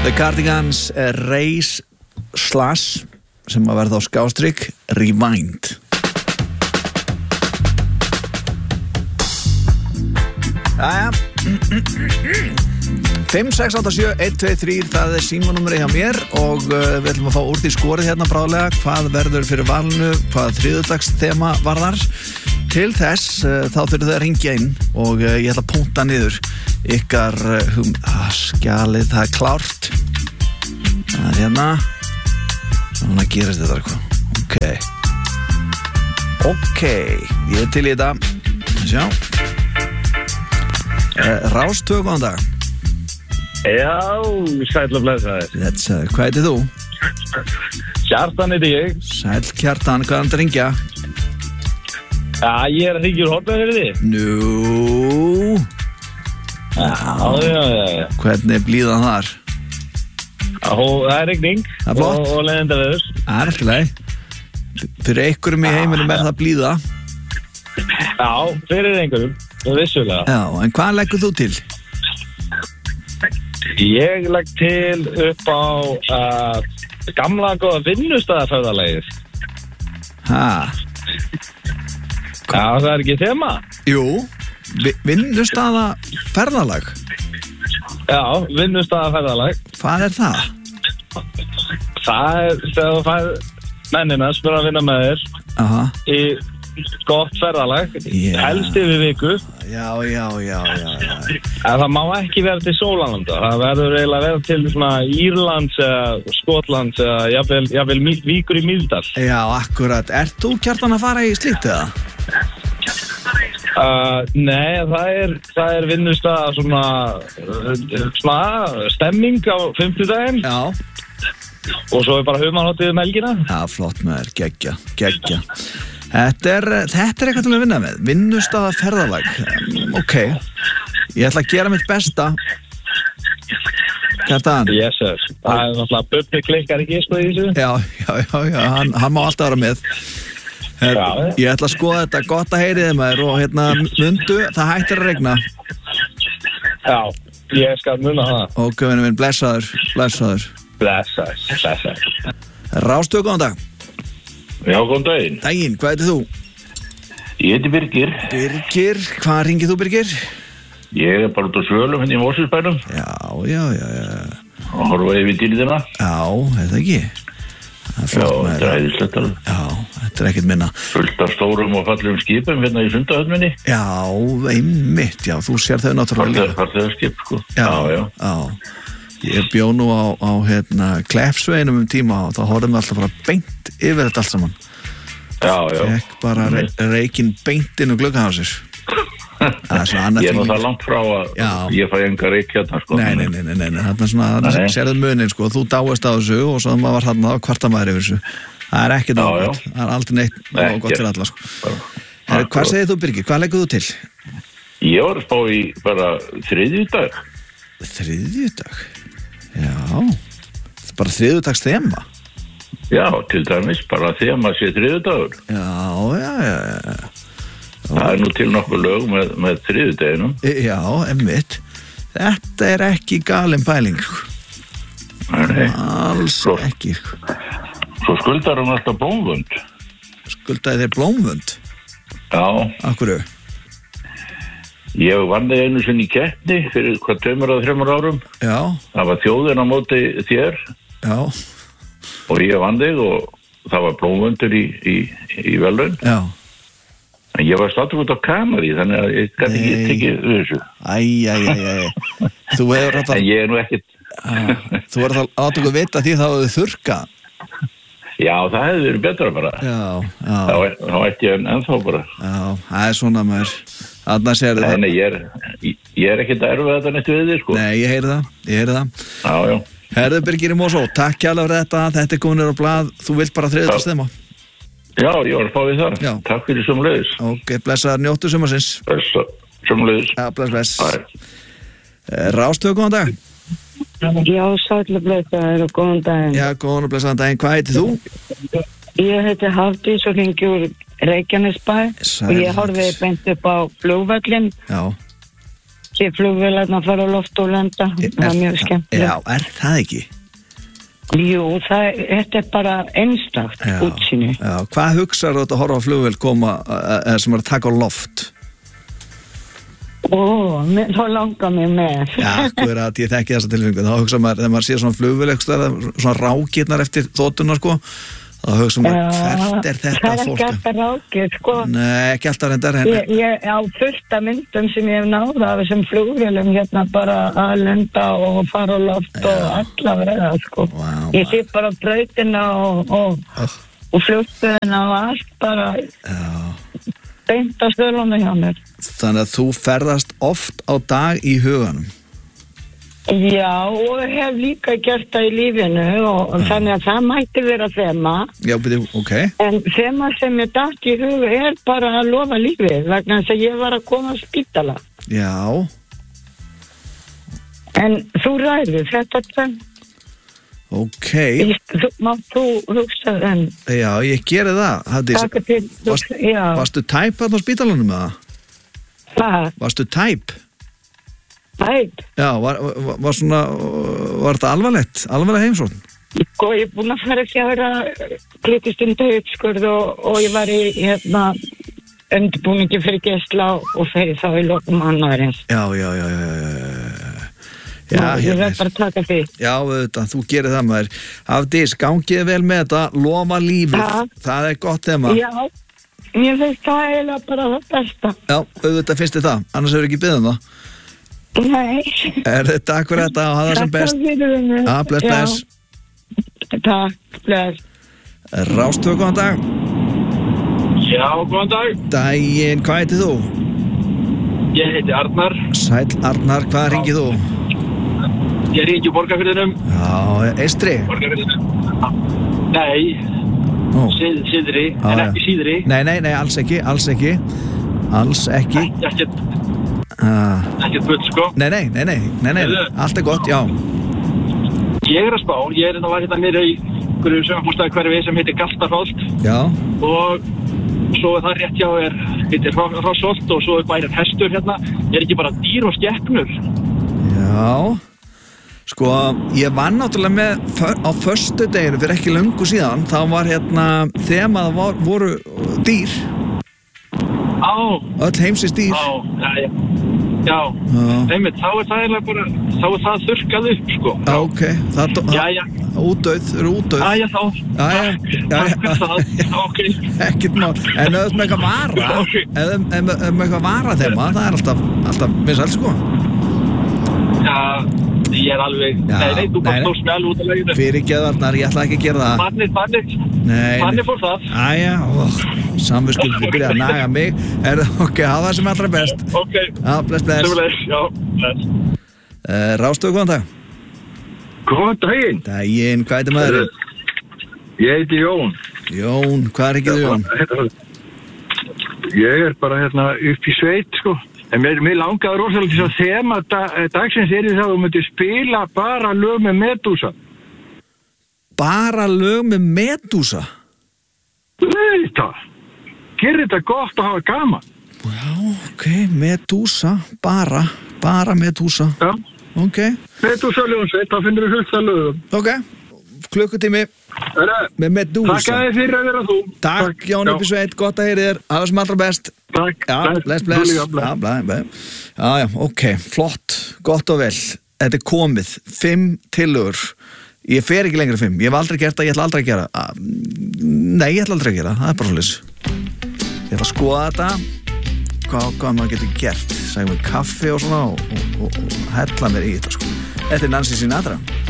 The Cardigans Race Slash sem að verða á skástrík Rewind. Jæja 5687123 það símanúmerið hjá mér og við ætlum að fá úr því skorið hérna bráðlega hvað verður fyrir valinu, hvað þriðjudagsþema varðar. Til þess þá þurfum þau að ringja inn og ég ætla að punkta niður ykkar skjalið, það er klárt. Það er hérna svona gerist þetta eitthvað. Ok, ég er til í þetta. Sjá Rás 2, góðan dag. Já, sæll og blessaður. Hvað heitir þú? Kjartan heiti ég. Sæll Kjartan, hvað er það að ringja? Já, ég er að ringja úr Hortnafirði. Nú Já. Hvernig er blíðan þar? Það er rigning og leiðindaveður. Það er alltaf leið. Fyrir einhverjum í heiminum er það blíða. Já, fyrir einhverjum, vissulega. Já, en hvað leggur þú til? Ég legg til upp á gamla góða vinnustaðaferðalagið. Já, það er ekki þema? Jú, vinnustaðaferðalag. Já, vinnustaðaferðalag. Hvað er það? Það er þegar þú fær mennina sem er að vinna með þér í gott ferðalag, helst yfir viku. Já. En það má ekki vera til Sólalanda. Það verður eiginlega að vera til svona Írlands eða Skotlands eða jafnvel Víkur í Mýrdal. Já, akkurat. Ert þú Kjartan að fara í slíkt eða? Nei, það er vinnustað svona stemming á 50 daginn. Já. Og svo er bara humanháttið helgina. Já, flott maður, geggja. Þetta er eitthvað til að vinna með. Vinnustaða ferðalag. Ok. Ég ætla að gera mitt besta. Kjartan. Yes, sir. Það er náttúrulega Bubbi klikkar ekki sko í þessu. Já. Hann má alltaf vera með. Ég ætla að skoða þetta. Gott að heyri þið maður. Og hérna, mundu, það hættir að regna. Já, ég skal muna það. Ok, vinur minn, blessaður. Blessaður. Rás 2, góðan dag. Já, góðan daginn. Daginn, hvað heitir þú? Ég heiti Birgir. Birgir, hvað ringið þú, Birgir? Ég er bara út á Svölum hérna í Mosfellsbænum. Já. Og horfa yfir dýrðina. Já, þetta ekki. Það er flott með þetta er æðislegt alveg. Já, þetta er ekkert minna. Fullt af stórum og fallegum skipum hérna í Sundahöfninni. Já, einmitt, já, þú sér þau náttúrulega líka. Farþegaskip, sko. Já. Ég bjó nú á Kleppsveginum tíma og þá horfðum við alltaf bara beint yfir þetta allt saman. Já. Fekk bara reikinn beint inn og gluggahásir. Ég er nú það langt frá að ég fæ enga reik hérna, sko. Nei, þarna svona, sérðu munin, sko, þú dáist á þessu og svo maður var þarna á kvartamæður yfir þessu. Það er ekkert ágætt, það er aldrei neitt gott fyrir alla, sko. Hvað segir þú, Birgir, hvað leggur þú til? Ég var að spá í bara þriðjudag. Þriðjudag? Já, það er bara þriðjudagsþema. Já, til dæmis, bara þema sé þriðjudagur. Já. Það er nú til nokkuð lög með þriðjudeginum. Já, einmitt. Þetta er ekki galin pæling. Nei. Alls ekki. Svo skuldar hún alltaf blómvönd. Skuldaði þér blómvönd? Já. Af hverju? Ég vann þig einu sinni í keppni fyrir 2 eða 3 árum. Já. Það var þjóðin á móti þér. Já. Og ég vann þig og það var blómvöndur í verðlaun. Já. En ég var státtur út á kamari, þannig að ég gæti ekki tekið þessu. Þú hefur alltaf... En ég er nú ekkert... Þú verður alltaf átöku að vita því þá hefur þið þurrkað. Já, það hefði verið betra bara. Já. Þá ætti ég ennþá bara. Já, það er svona maður. Þarna sér það. Nei, ég er ekkert að erfa þetta neitt við þig, sko. Nei, ég heyri það. Já. Herðu Birgir í Mosó, takk kærlega fyrir þetta. Þetta er komin á blað. Þú vilt bara þriðjudagsþema. Já, ég var að fá við það. Já. Takk fyrir sömuleiðis. Ok, blessaðar, njóttu sumarsins. Sömuleiðis. Já, bless. Rás 2, góðan dag. Já, sæll og blessaður og góðan daginn. Já, góðan og blessaðan daginn. Hvað heitir þú? Ég heiti Hafdís og hringi úr Reykjanesbæ og ég horfði beint upp á flugvöllin. Já. sé flugvélarnar fara á loft og lenda. Það er mjög skemmtilegt. Já, það ekki? Jú, þetta er bara einstakt útsýni. Já, hvað hugsar þú að horfa á flugvél koma sem að taka á loft? Þá langar mér með. Já, akkurat, ég þekki þessa tilfinningu. Þá hugsa maður, þegar maður sér svona flugvél svona rákirnar eftir þotunar, sko, þá hugsa maður, hvert er þetta fólk? Það er ekki alltaf rákir, sko. Nei, ekki alltaf reyndar. Ég á fullt af myndum sem ég hef náð af þessum flugvélum hérna bara að lenda og fara á loft og allavega, sko. Wow, ég sé bara brautina og flugstöðina og allt bara beint á stöðlunum hjá mér. Þannig að þú ferðast oft á dag í huganum? Já, og hef líka gert það í lífinu og þannig að það mætti vera þema. Já, ok. En þema sem ég datt í huga er bara að lofa lífið vegna þess að ég var að koma á spítala. Já. En þú ræður þetta. Ok. Mátt þú hugsa en... Já, ég geri það. Takk til, varstu tæp þarna á spítalanum með það? Hvað? Varstu tæp? Tæp? Já, var þetta alvarlega heimsókn? Sko, ég er búin að fara 4 klukkustundu uppskurð og ég var í undirbúningi fyrir gæsla og fyrir þá í lokum annarins. Já. Ég verð bara að taka því. Já, auðvitað, þú gerir það maður. Hafdís, gangið vel með þetta, lofa lífið. Það er gott þema. Já, ég finnst það eiginlega bara það besta. Já, auðvitað finnst þið það, annars hefur ekki beðið það. Nei. Takk fyrir þetta og hafa það sem best. Takk fyrir henni. Bless. Takk, bless. Rástvö, góðan dag. Já, góðan dag. Daginn, hvað heitir þú? Ég heiti Arnar. Sæll Arnar, hvað hringir þú? Ég hringi Borgarfirðinum. Já, Eystri? Borgarfirðinum. Nei, syðri, en ekki síðri. Nei, alls ekki. Ekkert bull, sko. Nei, allt er gott, já. Ég er að spá, ég var hérna nýri í einhverju sögumfústaði hverfi sem heitir Galtarholt. Já. Og svo það rétt hjá heitir Hrossholt og svo bærið Hestur hérna. Ekki bara dýr og skepnur? Já. Sko, ég vann náttúrulega með á föstudeginu fyrir ekki löngu síðan, þá var þemað voru dýr. Öll heimsins dýr. Já. Einmitt, þá er það eiginlega bara, þá er það þurrkað upp, sko. Ok, útdauð, eru útdauð. Ok. Ekkert mál, en ef með eitthvað vara, ef með eitthvað vara þema, það er alltaf vinsælt, sko. Já. Ég er alveg, nei, þú bara stóð smjál út af leginu. Fyrirgeðu, Arnar, ég ætla ekki að gera það. Þannig fór það. Samviskupið byrjaði að naga mig. Ok, hafa það sem allra best. Ok. Já, bless. Bless. Rástöðu, góðan dag. Góðan daginn. Daginn, hvað heitir maður? Ég heiti Jón. Jón, hvað er ekki Jón? Ég er bara upp í sveit, sko. En mér langaði rosalega til að þema dagsins því það þú myndir spila bara lög með Medúsa. Bara lög með Medúsa? Þetta. Gerir þetta gott að hafa gaman. Já, ok, Medúsa, bara Medúsa. Já. Ok. Medúsa ljónsveit, það finnir við fullt að lögum. Ok, klukkutími með Medúsa. Takk að þið fyrir að vera þú. Takk, Jón upp í sveit, gott að heyri þér, hafa sem allra best. Takk. Já, bless. Já, ok, flott, gott og vel. Þetta er komið, 5 tillögur. Ég fer ekki lengra 5, ég hef aldrei gert það, ég ætla aldrei að gera. Nei, ég ætla aldrei að gera, það er bara svoleiðis. Ég ætla að skoða þetta, hvað maður getur gert. Sægum við kaffi og svona og hella mér í þetta, sko. Þetta er Nancy Sinatra.